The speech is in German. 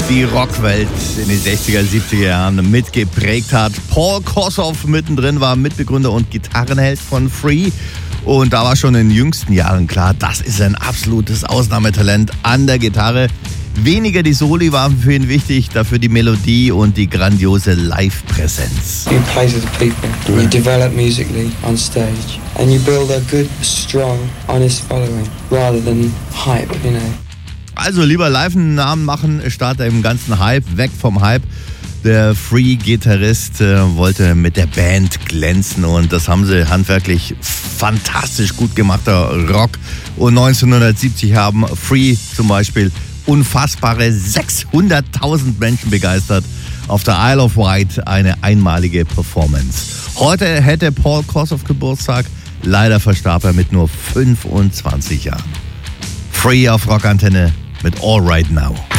die Rockwelt in den 60er, 70er Jahren mitgeprägt hat. Paul Kossoff mittendrin war Mitbegründer und Gitarrenheld von Free. Und da war schon in den jüngsten Jahren klar, das ist ein absolutes Ausnahmetalent an der Gitarre. Weniger die Soli waren für ihn wichtig, dafür die Melodie und die grandiose Live-Präsenz. You play to the people, and you develop musically on stage, and you build a good, strong, honest following, rather than hype, you know. Also lieber live einen Namen machen, statt im ganzen Hype, weg vom Hype. Der Free-Gitarrist wollte mit der Band glänzen und das haben sie handwerklich fantastisch gut gemachter Rock. Und 1970 haben Free zum Beispiel unfassbare 600.000 Menschen begeistert. Auf der Isle of Wight eine einmalige Performance. Heute hätte Paul Kossoff Geburtstag, leider verstarb er mit nur 25 Jahren. Free auf Rockantenne mit All Right Now.